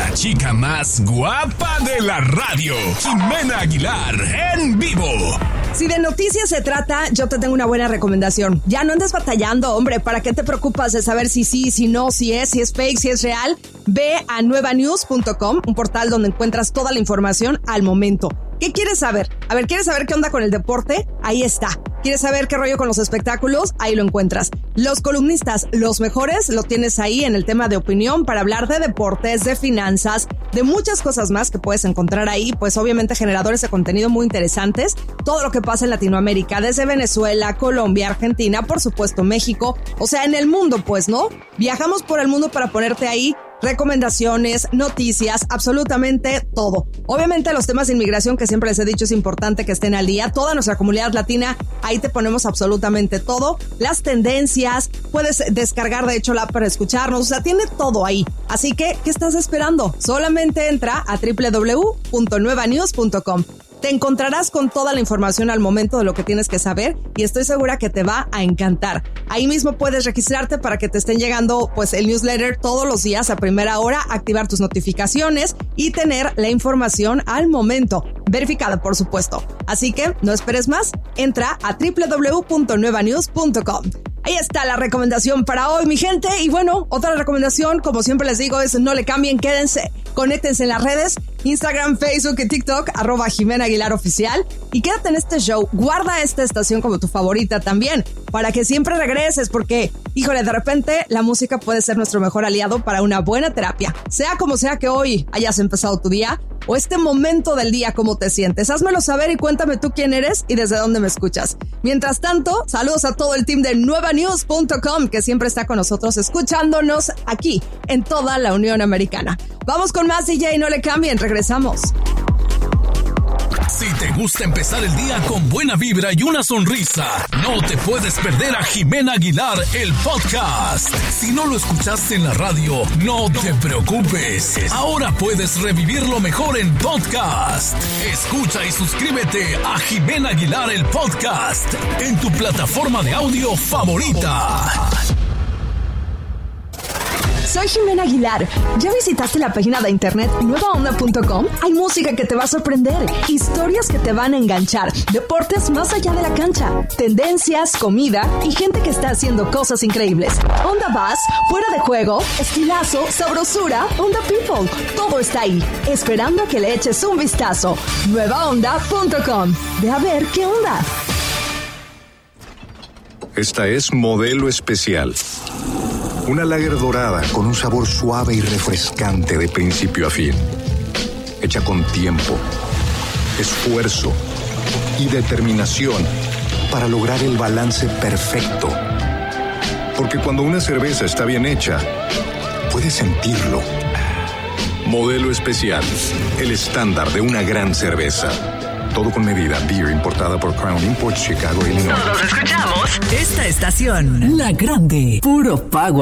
la chica más guapa de la radio, Jimena Aguilar, en vivo. Si de noticias se trata, yo te tengo una buena recomendación. Ya no andes batallando, hombre. ¿Para qué te preocupas de saber si sí, si no, si es fake, si es real? Ve a nuevanews.com, un portal donde encuentras toda la información al momento. ¿Qué quieres saber? A ver, ¿quieres saber qué onda con el deporte? Ahí está. ¿Quieres saber qué rollo con los espectáculos? Ahí lo encuentras. Los columnistas, los mejores, lo tienes ahí en el tema de opinión para hablar de deportes, de finanzas, de muchas cosas más que puedes encontrar ahí. Pues obviamente generadores de contenido muy interesantes. Todo lo que pasa en Latinoamérica, desde Venezuela, Colombia, Argentina, por supuesto México. O sea, en el mundo, pues, ¿no? Viajamos por el mundo para ponerte ahí recomendaciones, noticias, absolutamente todo. Obviamente los temas de inmigración, que siempre les he dicho es importante que estén al día. Toda nuestra comunidad latina, ahí te ponemos absolutamente todo. Las tendencias, puedes descargar de hecho la app para escucharnos, o sea, tiene todo ahí. Así que, ¿qué estás esperando? Solamente entra a www.nuevanews.com. Te encontrarás con toda la información al momento de lo que tienes que saber y estoy segura que te va a encantar. Ahí mismo puedes registrarte para que te estén llegando pues el newsletter todos los días a primera hora, activar tus notificaciones y tener la información al momento, verificada por supuesto. Así que no esperes más, entra a www.nuevanews.com. Ahí está la recomendación para hoy, mi gente. Y bueno, otra recomendación, como siempre les digo, es no le cambien, quédense, conéctense en las redes, Instagram, Facebook y TikTok, @Jimena Aguilar Oficial. Y quédate en este show, guarda esta estación como tu favorita también, para que siempre regreses, porque, híjole, de repente la música puede ser nuestro mejor aliado para una buena terapia. Sea como sea que hoy hayas empezado tu día, o este momento del día, ¿cómo te sientes? Házmelo saber y cuéntame tú quién eres y desde dónde me escuchas. Mientras tanto, saludos a todo el team de nuevanews.com que siempre está con nosotros escuchándonos aquí en toda la Unión Americana. Vamos con más DJ, no le cambien, regresamos. Si te gusta empezar el día con buena vibra y una sonrisa, no te puedes perder a Jimena Aguilar, el podcast. Si no lo escuchaste en la radio, no te preocupes. Ahora puedes revivirlo mejor en podcast. Escucha y suscríbete a Jimena Aguilar, el podcast, en tu plataforma de audio favorita. Soy Jimena Aguilar. ¿Ya visitaste la página de internet nuevaonda.com? Hay música que te va a sorprender, historias que te van a enganchar, deportes más allá de la cancha, tendencias, comida y gente que está haciendo cosas increíbles. Onda Bass, fuera de juego, estilazo, sabrosura, Onda People. Todo está ahí, esperando a que le eches un vistazo. Nuevaonda.com. Ve a ver qué onda. Esta es Modelo Especial. Una lager dorada con un sabor suave y refrescante de principio a fin. Hecha con tiempo, esfuerzo y determinación para lograr el balance perfecto. Porque cuando una cerveza está bien hecha, puedes sentirlo. Modelo Especial, el estándar de una gran cerveza. Todo con medida. Beer importada por Crown Imports, Chicago, Illinois. Todos escuchamos esta estación, La Grande, puro power.